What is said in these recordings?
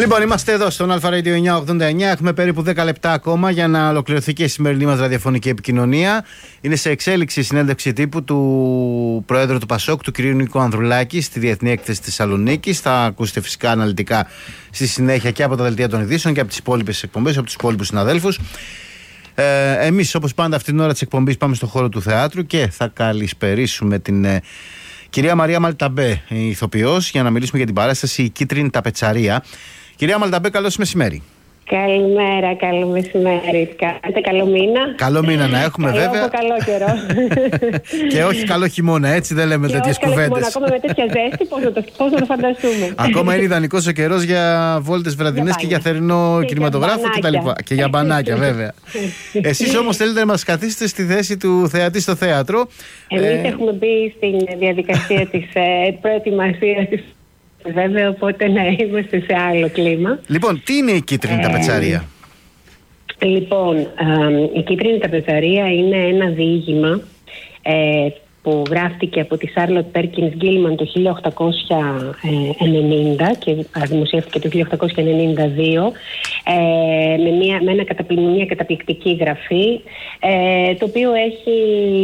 Λοιπόν, είμαστε εδώ στον Αλφα Radio 989. Έχουμε περίπου 10 λεπτά ακόμα για να ολοκληρωθεί και η σημερινή μας ραδιοφωνική επικοινωνία. Είναι σε εξέλιξη η συνέντευξη τύπου του Προέδρου του ΠΑΣΟΚ, του κ. Νίκου Ανδρουλάκη, στη Διεθνή Έκθεση της Θεσσαλονίκης. Θα ακούσετε φυσικά αναλυτικά στη συνέχεια και από τα δελτία των ειδήσεων και από τις υπόλοιπες εκπομπές, από τους υπόλοιπους συναδέλφους. Εμείς, όπως πάντα, αυτή την ώρα της εκπομπής πάμε στον χώρο του θεάτρου και θα καλησπερίσουμε την κυρία Μαρία Μαλταμπέ, ηθοποιός, για να μιλήσουμε για την παράσταση «Η Κίτρινη Ταπετσαρία». Κυρία Μαλταμπέ, καλώς μεσημέρι. Καλημέρα, καλό μεσημέρι. Κάνετε καλό μήνα. Καλό μήνα να έχουμε, βέβαια. Από καλό καιρό. Και όχι καλό χειμώνα, έτσι δεν λέμε τέτοιες κουβέντες. Ακόμα με τέτοια ζέστη, πώς να το φανταστούμε. Ακόμα είναι ιδανικός ο καιρός για βόλτες βραδινές και για θερινό κινηματογράφο κτλ. Και για μπανάκια, βέβαια. Εσείς όμως θέλετε να μας καθίσετε στη θέση του θεατή στο θέατρο. Εμείς έχουμε μπει στην διαδικασία της προετοιμασίας της. Βέβαια, οπότε να είμαστε σε άλλο κλίμα. Λοιπόν, τι είναι η Κίτρινη Ταπετσαρία? Λοιπόν, η Κίτρινη Ταπετσαρία είναι ένα διήγημα που γράφτηκε από τη Σάρλοτ Πέρκινς Γκίλμαν το 1890 και δημοσιεύτηκε το 1892 με μια καταπληκτική γραφή, το οποίο έχει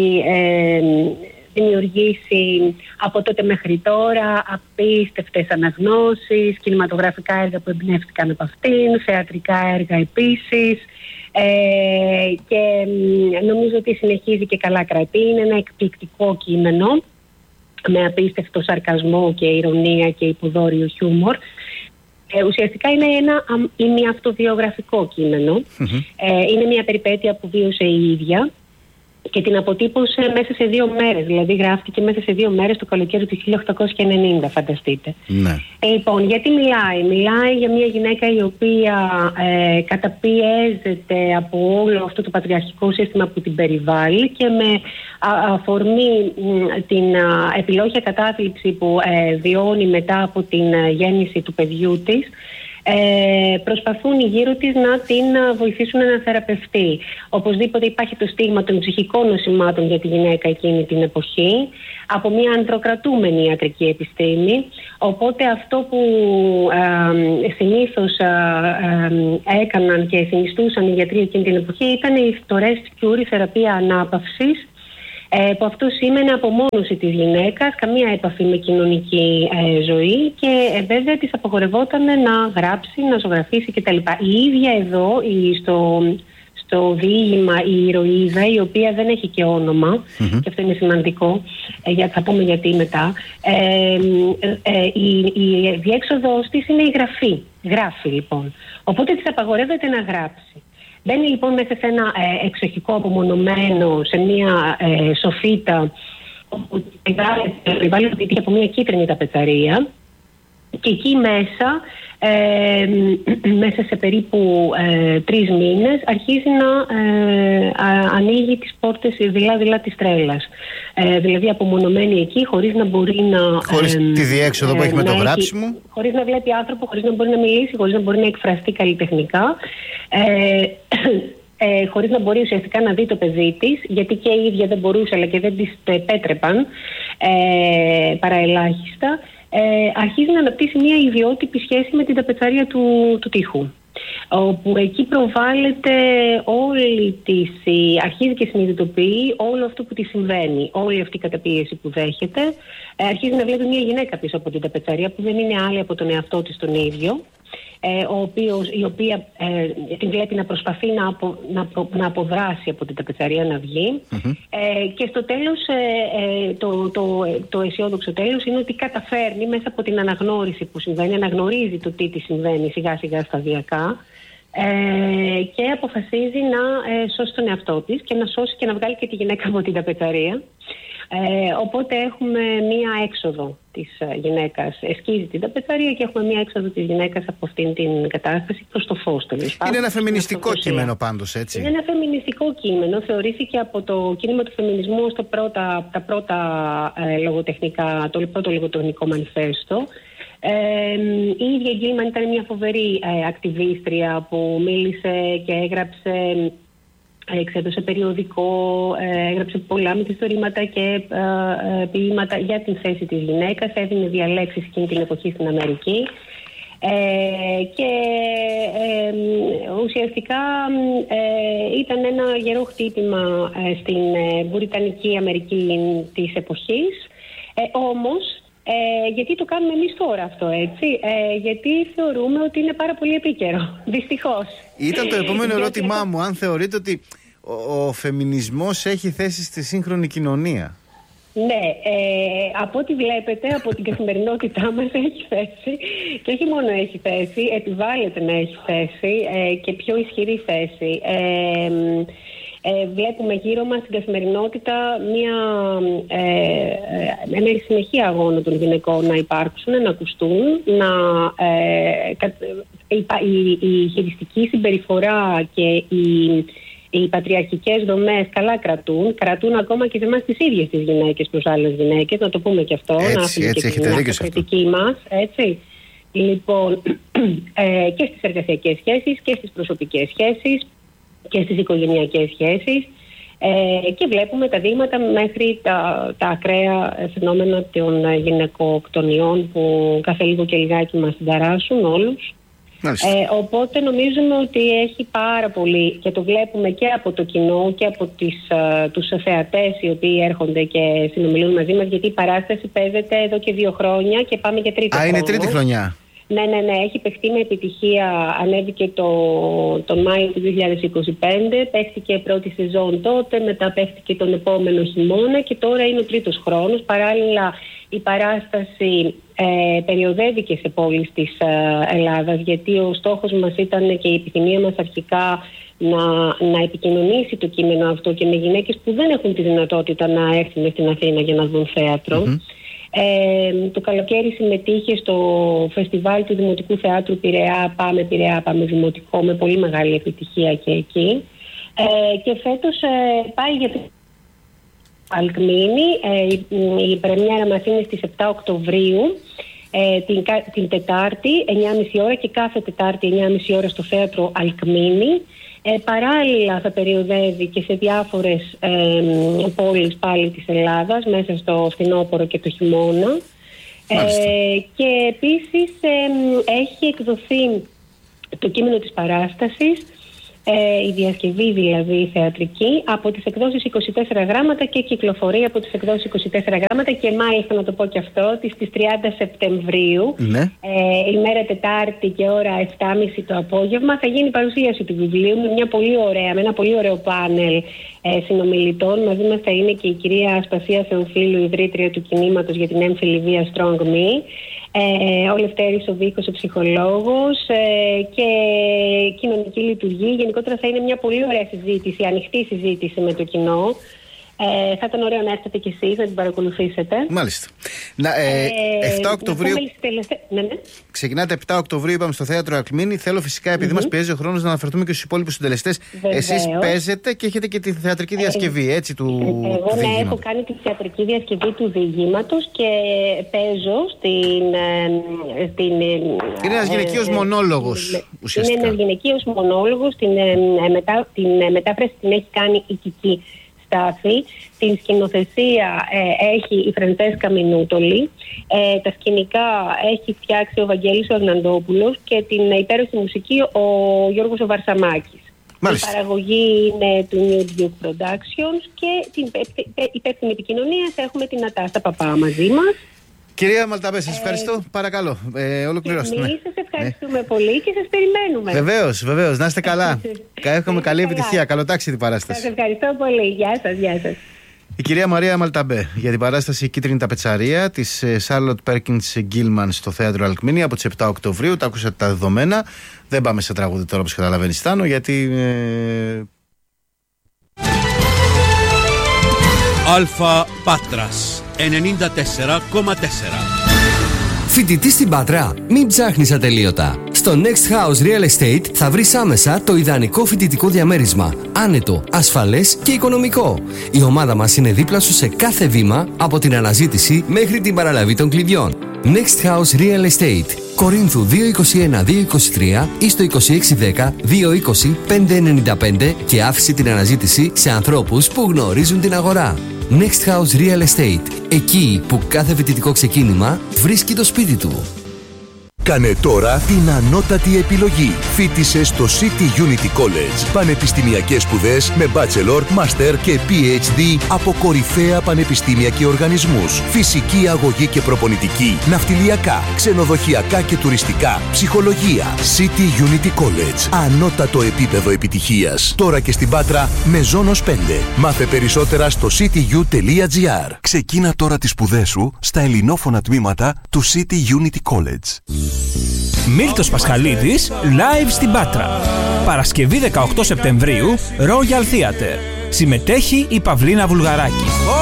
δημιουργήσει από τότε μέχρι τώρα απίστευτες αναγνώσεις, κινηματογραφικά έργα που εμπνεύστηκαν από αυτήν, θεατρικά έργα επίσης, και νομίζω ότι συνεχίζει και καλά κρατεί. Είναι ένα εκπληκτικό κείμενο με απίστευτο σαρκασμό και ηρωνία και υποδόριο χιούμορ. Ουσιαστικά είναι ένα ημιαυτοβιογραφικό κείμενο. Είναι μια περιπέτεια που βίωσε η ίδια και την αποτύπωσε μέσα σε 2 μέρες. Δηλαδή γράφτηκε μέσα σε 2 μέρες το καλοκαίρι του 1890, φανταστείτε. Ναι. Λοιπόν, γιατί μιλάει? Μιλάει για μια γυναίκα η οποία καταπιέζεται από όλο αυτό το πατριαρχικό σύστημα που την περιβάλλει και με αφορμή την επιλόγια κατάθλιψη που βιώνει μετά από την γέννηση του παιδιού της, προσπαθούν οι γύρω της να την βοηθήσουν να θεραπευτεί. Οπωσδήποτε υπάρχει το στίγμα των ψυχικών νοσημάτων για τη γυναίκα εκείνη την εποχή από μια ανδροκρατούμενη ιατρική επιστήμη. Οπότε αυτό που συνήθως έκαναν και συνιστούσαν οι γιατροί εκείνη την εποχή ήταν η rescue, η θεραπεία ανάπαυσης, που αυτό σήμαινε απομόνωση της γυναίκας, καμία επαφή με κοινωνική ζωή και βέβαια της απαγορευόταν να γράψει, να ζωγραφίσει κτλ. Η ίδια εδώ, στο διήγημα, η ηρωίδα, η οποία δεν έχει και όνομα, και αυτό είναι σημαντικό, θα πούμε γιατί μετά, η διέξοδος της είναι η γραφή. Γράφει λοιπόν. Οπότε της απαγορεύεται να γράψει. Μπαίνει λοιπόν μέσα σε ένα εξοχικό απομονωμένο, σε μια σοφίτα όπου περιβάλλεται από μια κίτρινη ταπετσαρία και εκεί μέσα, μέσα σε περίπου 3 μήνες αρχίζει να ανοίγει τις πόρτες δειλά της τρέλας. Δηλαδή απομονωμένη εκεί χωρίς να μπορεί να... Χωρίς τη διέξοδο που έχει με το γράψιμο. Χωρίς να βλέπει άνθρωπο, χωρίς να μπορεί να μιλήσει, χωρίς να μπορεί να εκφραστεί καλλιτεχνικά. Χωρίς να μπορεί ουσιαστικά να δει το παιδί της, γιατί και η ίδια δεν μπορούσε αλλά και δεν της το επέτρεπαν παρά ελάχιστα. Αρχίζει να αναπτύσσει μια ιδιότυπη σχέση με την ταπετσαρία του τοίχου, όπου εκεί προβάλλεται όλη της, αρχίζει και συνειδητοποιεί όλο αυτό που της συμβαίνει, όλη αυτή η καταπίεση που δέχεται. Αρχίζει να βλέπει μια γυναίκα πίσω από την ταπετσαρία που δεν είναι άλλη από τον εαυτό της τον ίδιο, η οποία την βλέπει να προσπαθεί να αποδράσει από την ταπετσαρία, να βγει. Και στο τέλος, το αισιόδοξο τέλος είναι ότι καταφέρνει μέσα από την αναγνώριση που συμβαίνει, αναγνωρίζει το τι της συμβαίνει σιγά σιγά σταδιακά, και αποφασίζει να σώσει τον εαυτό της και να σώσει και να βγάλει και τη γυναίκα από την ταπετσαρία. Οπότε έχουμε μία έξοδο της γυναίκας, εσκίζει την ταπετσαρία και έχουμε μία έξοδο της γυναίκας από αυτήν την κατάσταση προς το φως, τέλος πάντων. Είναι ένα φεμινιστικό κείμενο πάντως, έτσι. Είναι ένα φεμινιστικό κείμενο, θεωρήθηκε από το κίνημα του φεμινισμού τα πρώτα λογοτεχνικά, το πρώτο λογοτεχνικό μανιφέστο. Η ίδια η Γκίλμαν ήταν μια φοβερή ακτιβίστρια που μίλησε και έγραψε, εξέδωσε περιοδικό, έγραψε πολλά μυθιστορήματα και ποίηματα για την θέση της γυναίκας, έδινε διαλέξεις εκείνη την εποχή στην Αμερική. Και ουσιαστικά ήταν ένα γερό χτύπημα στην Βρυτανική Αμερική της εποχής. Όμως, γιατί το κάνουμε εμείς τώρα αυτό, έτσι? Γιατί θεωρούμε ότι είναι πάρα πολύ επίκαιρο, δυστυχώς. Ήταν το επόμενο ερώτημά μου, αν θεωρείτε ότι ο φεμινισμός έχει θέση στη σύγχρονη κοινωνία. Ναι, από ό,τι βλέπετε, από την καθημερινότητά μας έχει θέση, και όχι μόνο έχει θέση, επιβάλλεται να έχει θέση και πιο ισχυρή θέση. Βλέπουμε γύρω μας στην καθημερινότητα ένα συνεχή αγώνα των γυναικών να υπάρξουν, να ακουστούν, η χειριστική συμπεριφορά και οι πατριαρχικές δομές καλά κρατούν ακόμα και σε εμάς τις ίδιες τις γυναίκες προς άλλες γυναίκες, να το πούμε και αυτό, έτσι έχετε δίκιο σε αυτό. Μας, έτσι. Λοιπόν, και στις εργασιακές σχέσεις και στις προσωπικές σχέσεις και στις οικογενειακές σχέσεις, και βλέπουμε τα δείγματα μέχρι τα ακραία φαινόμενα των γυναικοκτονιών που κάθε λίγο και λιγάκι μας συνταράσσουν όλους. Οπότε νομίζουμε ότι έχει πάρα πολύ, και το βλέπουμε και από το κοινό και από τους θεατές οι οποίοι έρχονται και συνομιλούν μαζί μας, γιατί η παράσταση παίζεται εδώ και 2 χρόνια και πάμε για τρίτη χρονιά. Είναι τρίτη χρονιά. Ναι, έχει παιχτεί με επιτυχία, ανέβηκε τον Μάιο του 2025, παίχτηκε πρώτη σεζόν τότε, μετά παίχτηκε τον επόμενο χειμώνα και τώρα είναι ο 3ος χρόνος. Παράλληλα η παράσταση περιοδεύει και σε πόλεις της Ελλάδας, γιατί ο στόχος μας ήταν και η επιθυμία μας αρχικά να επικοινωνήσει το κείμενο αυτό και με γυναίκες που δεν έχουν τη δυνατότητα να έρθουν στην Αθήνα για να δουν θέατρο. Το καλοκαίρι συμμετείχε στο φεστιβάλ του Δημοτικού Θεάτρου Πειραιά, Πάμε Δημοτικό, με πολύ μεγάλη επιτυχία και εκεί. Και φέτος πάει για την Αλκμήνη. Η πρεμιέρα μας είναι στις 7 Οκτωβρίου, την Τετάρτη 9.30 ώρα, και κάθε Τετάρτη 9.30 ώρα στο θέατρο Αλκμήνη. Παράλληλα θα περιοδεύει και σε διάφορες πόλεις πάλι της Ελλάδας, μέσα στο φθινόπωρο και το χειμώνα. Και επίσης έχει εκδοθεί το κείμενο της παράστασης, η διασκευή δηλαδή θεατρική, από τις εκδόσεις 24 γράμματα και κυκλοφορεί από τις εκδόσεις 24 γράμματα, και μάλιστα να το πω και αυτό, ότι στις 30 Σεπτεμβρίου, ημέρα Τετάρτη και ώρα 7.30 το απόγευμα, θα γίνει η παρουσίαση του βιβλίου με ένα πολύ ωραίο πάνελ συνομιλητών. Μαζί μας θα είναι και η κυρία Ασπασία Θεοφίλου, ιδρύτρια του κινήματος για την έμφυλη βία Strong Me, ο Λευτέρης ο Βίκος, ο ψυχολόγος, και κοινωνική λειτουργία. Γενικότερα θα είναι μια πολύ ωραία συζήτηση, ανοιχτή συζήτηση με το κοινό. Θα ήταν ωραίο να έρθετε κι εσείς να την παρακολουθήσετε. Μάλιστα. 7 Οκτωβρίου. Ξεκινάτε 7 Οκτωβρίου, είπαμε, στο θέατρο Αλκμήνη. Θέλω φυσικά, επειδή μας πιέζει ο χρόνος, να αναφερθούμε και στους υπόλοιπους συντελεστές. Εσείς παίζετε και έχετε και τη θεατρική διασκευή, έτσι, του Εγώ διηγήματος. Έχω κάνει τη θεατρική διασκευή του διηγήματος και παίζω Είναι ένας γυναικείος μονόλογος, ουσιαστικά. Είναι ένας γυναικείος μονόλογος. Την μετάφραση την έχει κάνει η Κική Στάθη. Την σκηνοθεσία έχει η Φραντσέσκα Μινούτολη. Τα σκηνικά έχει φτιάξει ο Βαγγέλης ο Αγναντόπουλος και την υπέροχη μουσική ο Γιώργος ο Βαρσαμάκης. Μάλιστα. Η παραγωγή είναι του New Duke Productions και την υπεύθυνη επικοινωνία έχουμε την Νατάστα Παπά μαζί μας. Κυρία Μαλταμπέ, σας ευχαριστώ. Παρακαλώ, ολοκληρώστε. Εμείς σας ευχαριστούμε πολύ και σας περιμένουμε. Βεβαίως. Να είστε καλά. Έχουμε καλή επιτυχία. Καλό ταξίδι παράσταση. Σας ευχαριστώ πολύ. Γεια σας. Η κυρία Μαρία Μαλταμπέ για την παράσταση «Η Κίτρινη Ταπετσαρία» της Σάρλοτ Πέρκινς Γκίλμαν στο θέατρο Αλκμήνη από τις 7 Οκτωβρίου. Τα ακούσατε τα δεδομένα. Δεν πάμε σε τραγούδι τώρα, όπως καταλαβαίνεις, Στάνο, γιατί... Αλφα Πάτρας 94,4. Φοιτητή στην Πάτρα, μην ψάχνεις ατελείωτα. Στο Next House Real Estate θα βρεις άμεσα το ιδανικό φοιτητικό διαμέρισμα. Άνετο, ασφαλές και οικονομικό. Η ομάδα μας είναι δίπλα σου σε κάθε βήμα, από την αναζήτηση μέχρι την παραλαβή των κλειδιών. Next House Real Estate. Κορίνθου 221-223 ή στο 2610-220-595 και άφησε την αναζήτηση σε ανθρώπους που γνωρίζουν την αγορά. Next House Real Estate. Εκεί που κάθε φοιτητικό ξεκίνημα βρίσκει το σπίτι του. Κάνε τώρα την ανώτατη επιλογή. Φοίτησε στο City Unity College. Πανεπιστημιακές σπουδές με bachelor, master και PhD από κορυφαία πανεπιστήμια και οργανισμούς. Φυσική αγωγή και προπονητική, ναυτιλιακά, ξενοδοχειακά και τουριστικά, ψυχολογία. City Unity College. Ανώτατο επίπεδο επιτυχίας. Τώρα και στην Πάτρα με Ζώνος 5. Μάθε περισσότερα στο cityu.gr. Ξεκίνα τώρα τις σπουδές σου στα ελληνόφωνα τμήματα του City Unity College. Μίλτος Πασχαλίδης live στην Πάτρα. Παρασκευή 18 Σεπτεμβρίου, Royal Theatre. Συμμετέχει η Παυλίνα Βουλγαράκη.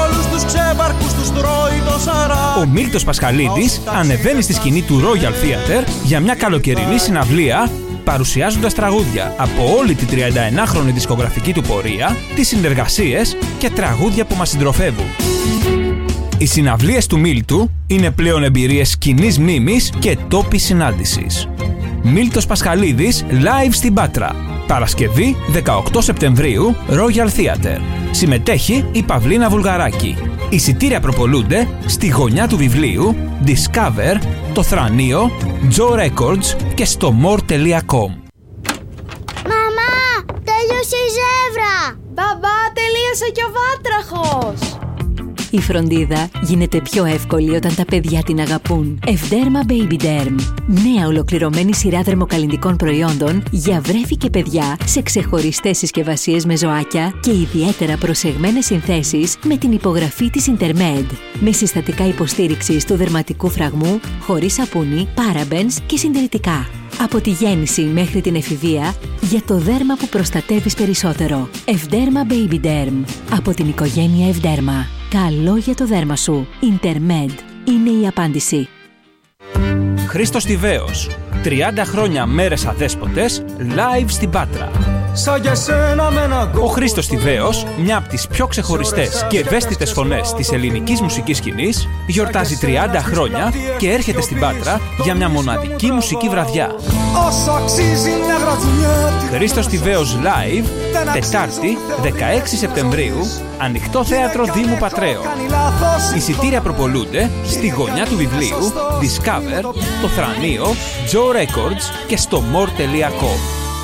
Ο Μίλτος Πασχαλίδης ανεβαίνει στη σκηνή του Royal Theatre για μια καλοκαιρινή συναυλία, παρουσιάζοντας τραγούδια από όλη τη 31χρονη δισκογραφική του πορεία, τις συνεργασίες και τραγούδια που μας συντροφεύουν. Οι συναυλίες του Μίλτου είναι πλέον εμπειρίες κοινής μνήμης και τόπης συνάντησης. Μίλτος Πασχαλίδης live στην Πάτρα. Παρασκευή 18 Σεπτεμβρίου, Royal Theatre. Συμμετέχει η Παυλίνα Βουλγαράκη. Εισιτήρια προπολούνται στη γωνιά του βιβλίου, Discover, το Θρανείο, Joe Records και στο more.com. Μαμά, τέλειωσε η ζεύρα! Μπαμπά, τελείωσε και ο βάτραχος! Η φροντίδα γίνεται πιο εύκολη όταν τα παιδιά την αγαπούν. Ευδέρμα Baby Derm. Νέα ολοκληρωμένη σειρά δερμοκαλλυντικών προϊόντων για βρέφη και παιδιά σε ξεχωριστές συσκευασίες με ζωάκια και ιδιαίτερα προσεγμένες συνθέσεις με την υπογραφή της Intermed. Με συστατικά υποστήριξης του δερματικού φραγμού, χωρίς σαπούνι, parabens και συντηρητικά. Από τη γέννηση μέχρι την εφηβεία, για το δέρμα που προστατεύεις περισσότερο. Ευδέρμα Baby Derm. Από την οικογένεια Ευδέρμα. Καλό για το δέρμα σου. Intermed είναι η απάντηση. Χρήστος Τιβαίος. 30 χρόνια μέρες αδέσποτες, live στην Πάτρα. Ο Χρήστος Τιβαίος, μια από τις πιο ξεχωριστές και ευαίσθητες φωνές της ελληνικής μουσικής σκηνής, γιορτάζει 30 χρόνια και έρχεται στην Πάτρα για μια μοναδική μουσική βραδιά. Χρήστος Τιβαίος live, Τετάρτη 16 Σεπτεμβρίου, Ανοιχτό Θέατρο Δήμου Πατρέων. Εισιτήρια προπολούνται στη γωνιά του βιβλίου, Discover, το Θρανείο, Joe Records και στο more.com.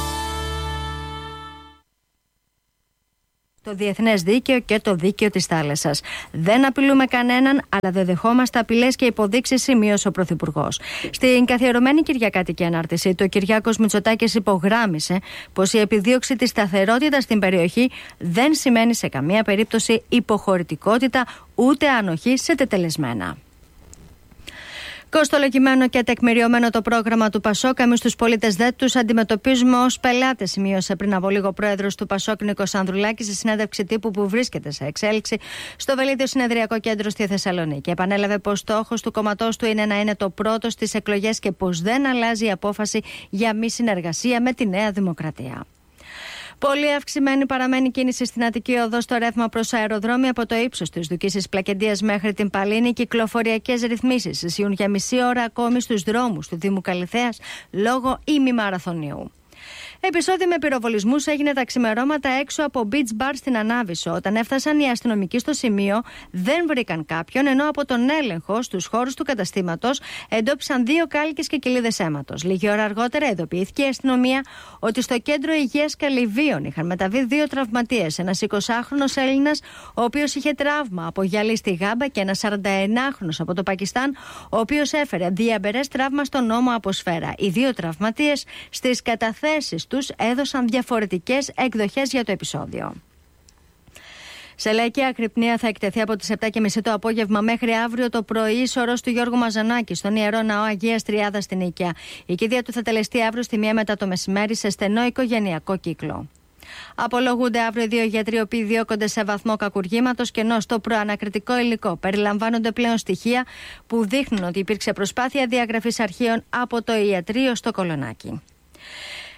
Το διεθνές δίκαιο και το δίκαιο της θάλασσας. Δεν απειλούμε κανέναν, αλλά δεν δεχόμαστε απειλές και υποδείξεις, σημείωσε ο Πρωθυπουργός. Στην καθιερωμένη κυριακάτικη ανάρτηση, ο Κυριάκος Μητσοτάκης υπογράμμισε πως η επιδίωξη της σταθερότητας στην περιοχή δεν σημαίνει σε καμία περίπτωση υποχωρητικότητα ούτε ανοχή σε τετελεσμένα. Κοστολογημένο και τεκμηριωμένο το πρόγραμμα του Πασόκ, εμείς τους πολίτες δεν τους αντιμετωπίζουμε ως πελάτες, σημείωσε πριν από λίγο ο πρόεδρος του Πασόκ Νίκος Ανδρουλάκης στη συνέντευξη τύπου που βρίσκεται σε εξέλιξη στο Βελίδιο Συνεδριακό Κέντρο στη Θεσσαλονίκη. Επανέλαβε πως στόχος του κομματός του είναι να είναι το πρώτο στις εκλογές και πως δεν αλλάζει η απόφαση για μη συνεργασία με τη Νέα Δημοκρατία. Πολύ αυξημένη παραμένει κίνηση στην Αττική Οδό στο ρεύμα προς αεροδρόμια από το ύψος της Δουκίσης Πλακεντίας μέχρι την Παλίνη. Οι κυκλοφοριακές ρυθμίσεις ισχύουν για μισή ώρα ακόμη στους δρόμους του Δήμου Καλιθέας λόγω ημιμαραθωνίου. Επεισόδιο με πυροβολισμούς έγινε τα ξημερώματα έξω από beach bar στην Ανάβησο. Όταν έφτασαν οι αστυνομικοί στο σημείο, δεν βρήκαν κάποιον, ενώ από τον έλεγχο στους χώρους του καταστήματος εντόπισαν 2 κάλικες και κοιλίδες αίματος. Λίγη ώρα αργότερα ειδοποιήθηκε η αστυνομία ότι στο κέντρο υγείας Καλυβίων είχαν μεταβεί 2 τραυματίες. Ένας 20χρονος Έλληνας, ο οποίος είχε τραύμα από γυαλί στη γάμπα, και ένας 41χρονος από το Πακιστάν, ο οποίος έφερε διαμπερές τραύμα στον ώμο από σφαίρα. Οι 2 τραυματίες στις καταθέσεις τους έδωσαν διαφορετικές εκδοχές για το επεισόδιο. Σε λαϊκή ακρυπνία θα εκτεθεί από τις 7.30 το απόγευμα μέχρι αύριο το πρωί η σωρός του Γιώργου Μαζανάκη στον Ιερό Ναό Αγίας Τριάδας στην Οίκαια. Η κηδεία του θα τελεστεί αύριο στη 1 μετά το μεσημέρι σε στενό οικογενειακό κύκλο. Απολογούνται αύριο 2 γιατροί οι οποίοι διώκονται σε βαθμό κακουργήματος, και ενώ στο προανακριτικό υλικό περιλαμβάνονται πλέον στοιχεία που δείχνουν ότι υπήρξε προσπάθεια διαγραφής αρχείων από το ιατρείο στο Κολονάκι.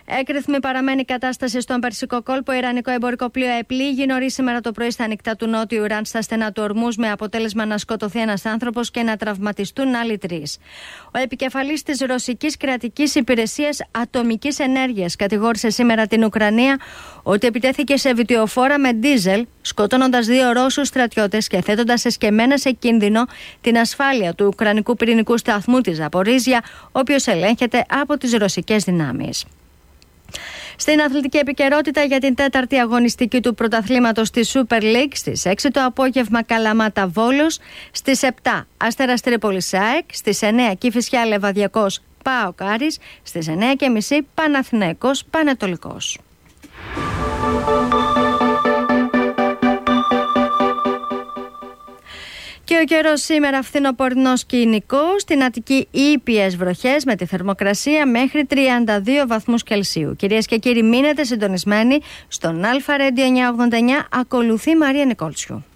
Έκρηθμη παραμένει η κατάσταση στον Περσικό κόλπο. Ιρανικό εμπορικό πλοίο επλήγει νωρίς σήμερα το πρωί στα ανοιχτά του Νότιου Ιράν, στα στενά του Ορμούζ, με αποτέλεσμα να σκοτωθεί ένας άνθρωπος και να τραυματιστούν άλλοι 3. Ο επικεφαλής της Ρωσικής Κρατικής Υπηρεσίας Ατομικής Ενέργειας κατηγόρησε σήμερα την Ουκρανία ότι επιτέθηκε σε βιτιοφόρα με ντίζελ, σκοτώνοντας 2 Ρώσους στρατιώτες και θέτοντας εσκεμμένα σε κίνδυνο την ασφάλεια του Ουκρανικού πυρηνικού σταθμού της Ζαπορίζια, ο οποίος ελέγχεται από τις ρωσικές δυνάμεις. Στην αθλητική επικαιρότητα, για την 4η αγωνιστική του πρωταθλήματος της Super League, στις 6 το απόγευμα Καλαμάτα Βόλος, στις 7 Αστέρας Τρίπολης ΑΕΚ, στις 9 Κηφισιά Λεβαδιακός ΠΑΟΚ Άρης, στις 9:30 Παναθηναϊκός Πανετολικός. Και ο καιρός σήμερα φθινοπορεινός και εινικός, στην Αττική ήπιες βροχές με τη θερμοκρασία μέχρι 32 βαθμούς Κελσίου. Κυρίες και κύριοι, μείνετε συντονισμένοι στον Αλφα Radio 989, ακολουθεί Μαρία Νικόλτσιου.